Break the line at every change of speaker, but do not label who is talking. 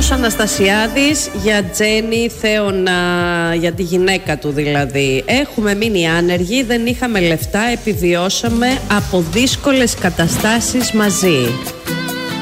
Νίκος Αναστασιάδης για Τζέννη Θέωνα, για τη γυναίκα του δηλαδή. Έχουμε μείνει άνεργοι, δεν είχαμε λεφτά, επιβιώσαμε από δύσκολες καταστάσεις μαζί.